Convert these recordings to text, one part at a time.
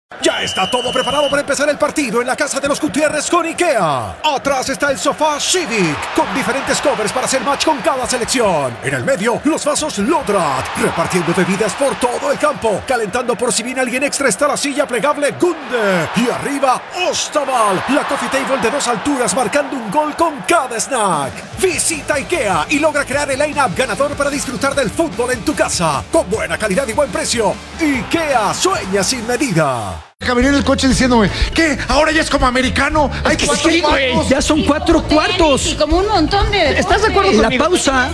Ya está todo preparado para empezar el partido en la casa de los Gutiérrez con IKEA. Atrás está el sofá Civic, con diferentes covers para hacer match con cada selección. En el medio, los vasos Lodrat, repartiendo bebidas por todo el campo. Calentando por si viene alguien extra está la silla plegable Gunde. Y arriba, Ostaval, la coffee table de 2 alturas marcando un gol con cada snack. Visita IKEA y logra crear el line-up ganador para disfrutar del fútbol en tu casa. Con buena calidad y buen precio. IKEA sueña sin medida. Venía en el coche diciéndome, ¿qué? ¿Ahora ya es como americano? Hay que sí, güey. Ya son 4 cuartos. Y como un montón de... ¿Estás de acuerdo conmigo? La pausa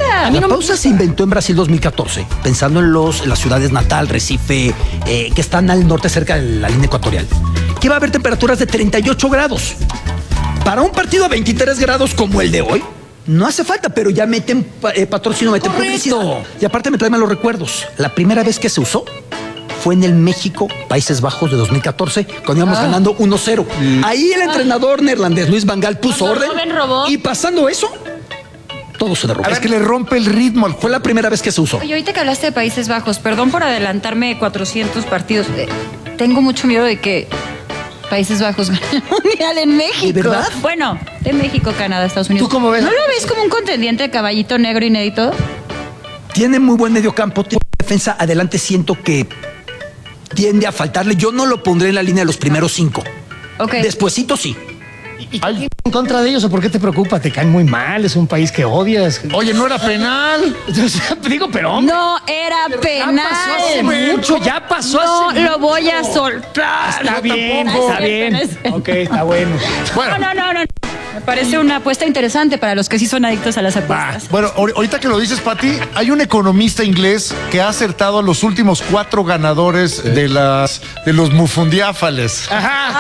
Se inventó en Brasil 2014, pensando en las ciudades Natal, Recife, que están al norte cerca de la línea ecuatorial. Que va a haber temperaturas de 38 grados. Para un partido a 23 grados como el de hoy, no hace falta, pero ya meten patrocinio, meten publicidad. Y aparte me traen malos recuerdos. La primera vez que se usó fue en el México, Países Bajos de 2014, cuando íbamos ganando 1-0. Ahí el entrenador neerlandés Luis Van Gaal puso orden. Y pasando eso, todo se derrumbó. Es que le rompe el ritmo. Fue la primera vez que se usó. Oye, ahorita que hablaste de Países Bajos, perdón por adelantarme 400 partidos. Tengo mucho miedo de que Países Bajos gane el Mundial en México. ¿De verdad? Bueno, de México, Canadá, Estados Unidos. ¿Tú cómo ves? ¿No lo ves como un contendiente de caballito negro inédito? Tiene muy buen mediocampo, tiene defensa. Adelante siento que tiende a faltarle. Yo no lo pondré en la línea de los primeros 5. Okay. Despuesito sí. ¿Y en contra de ellos o por qué te preocupa? Te caen muy mal, es un país que odias. Oye, ¿no era penal? Digo, pero hombre. No era penal. Ya pasó hace mucho, ya pasó No hace lo voy a soltar. Está bien, tampoco. está bien. Ok, está bueno. Bueno, No. Me parece una apuesta interesante para los que sí son adictos a las apuestas. bueno, ahorita que lo dices, Pati, hay un economista inglés que ha acertado a los últimos 4 ganadores de los mufundiáfales.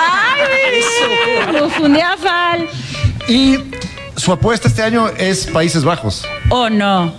¡Ay! Mufundiafal. Y su apuesta este año es Países Bajos. Oh, no.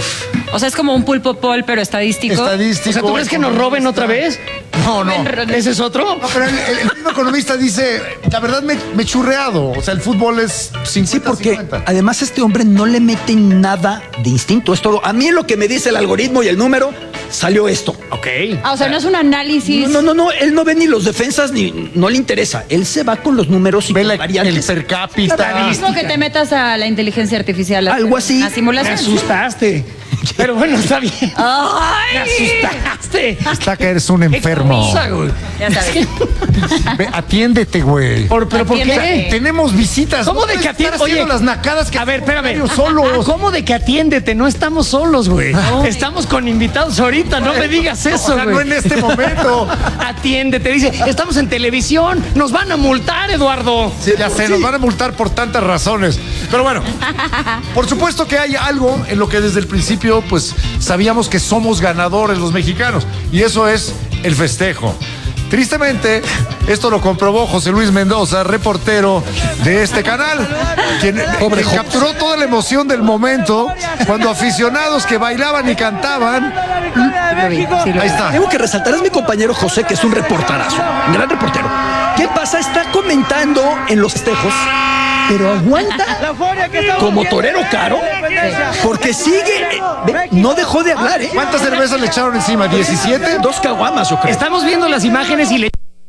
O sea, es como un pulpo pol, pero estadístico. O sea, ¿tú crees que nos roben otra vez? No. ¿Ese es otro? No, pero el mismo economista dice, la verdad me he churreado. O sea, el fútbol es 50-50. Sí, porque además este hombre no le mete nada de instinto. Es todo. A mí lo que me dice el algoritmo y el número, salió esto. Ok. O sea, no es un análisis. No. Él no ve ni los defensas ni no le interesa. Él se va con los números y ve con el variantes. per cápita. Es como que te metas a la inteligencia artificial. Algo así. La Me simulación. asustaste. Pero bueno, está bien. ¡Ay! Me asustaste. Está que eres un enfermo. Qué cosa, güey. Ya sabes. Ve, atiéndete, güey. ¿Pero por qué? Atiéndete. Tenemos visitas. ¿Cómo No de que puedes estar atiéndete? haciendo Oye, las nacadas que... A ver, espérame. Solos. ¿Cómo de que atiéndete? No estamos solos, güey. Estamos con invitados ahorita. No me digas eso, O sea, no güey. en este momento. Atiéndete. Dice, estamos en televisión. Nos van a multar, Eduardo. Sí, ya sé, nos van a multar por tantas razones. Pero bueno, por supuesto que hay algo en lo que desde el principio, pues, sabíamos que somos ganadores los mexicanos. Y eso es el festejo. Tristemente, esto lo comprobó José Luis Mendoza, reportero de este canal, quien capturó toda la emoción del momento cuando aficionados que bailaban y cantaban. Ahí está. Tengo que resaltar, es mi compañero José, que es un reporterazo, un gran reportero. ¿Qué pasa? Está comentando en los festejos, pero aguanta como torero caro, porque sigue, no dejó de hablar, ¿eh? ¿Cuántas cervezas le echaron encima? ¿17? 2 caguamas, yo creo. Estamos viendo las imágenes y le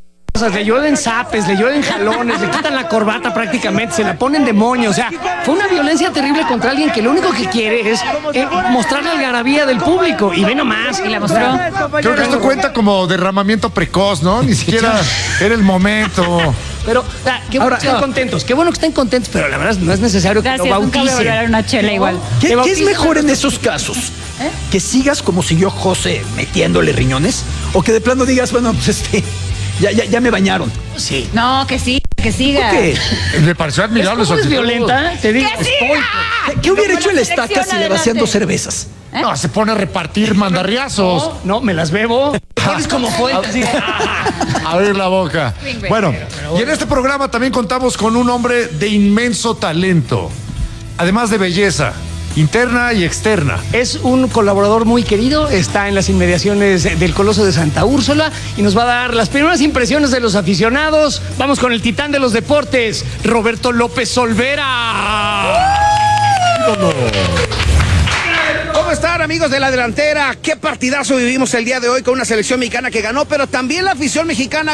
llueven zapes, le llueven jalones, le quitan la corbata prácticamente, se la ponen de moño. O sea, fue una violencia terrible contra alguien que lo único que quiere es mostrar la algarabía del público. Y ve nomás. Y la mostró. Creo que esto cuenta como derramamiento precoz, ¿no? Ni siquiera era el momento. Pero, qué bueno que estén contentos, qué bueno que estén contentos, pero la verdad no es necesario que Gracias, lo nunca voy a volver a bauticen. una chela igual. ¿Qué es mejor en esos casos? ¿Que sigas como siguió José metiéndole riñones? ¿O que de plano digas, bueno, pues ya me bañaron? Sí. No, que sí, que siga. ¿Qué? Me pareció admirable su ¿Cómo es actitud. violenta? Te digo. ¡Que siga! ¿Qué hubiera hecho el selección Estaca si le adelante. vaciando cervezas? No, se pone a repartir mandarriazos. No, me las bebo. Pones como fuente. Así. Abrir la boca. Bueno, y en este programa también contamos con un hombre de inmenso talento, además de belleza interna y externa. Es un colaborador muy querido, está en las inmediaciones del Coloso de Santa Úrsula y nos va a dar las primeras impresiones de los aficionados. Vamos con el titán de los deportes, Roberto López Olvera. ¿Cómo están, amigos de la delantera? Qué partidazo vivimos el día de hoy con una selección mexicana que ganó, pero también la afición mexicana